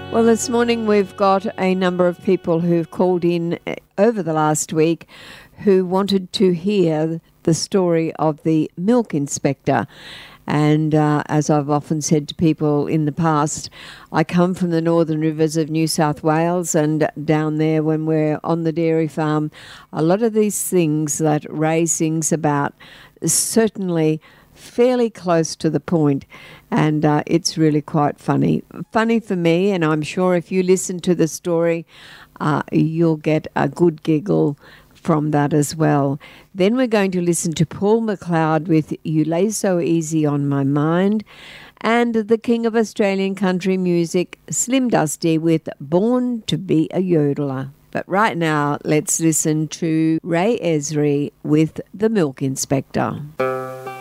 Well, this morning we've got a number of people who've called in over the last week who wanted to hear the story of the milk inspector. And as I've often said to people in the past, I come from the northern rivers of New South Wales, and down there when we're on the dairy farm, a lot of these things that Ray sings about certainly fairly close to the point, and it's really quite funny for me, and I'm sure if you listen to the story you'll get a good giggle from that as well. Then we're going to listen to Paul McLeod with You Lay So Easy on My Mind, and the king of Australian country music, Slim Dusty, with Born to Be a Yodeler. But right now, let's listen to Ray Esri with The Milk Inspector.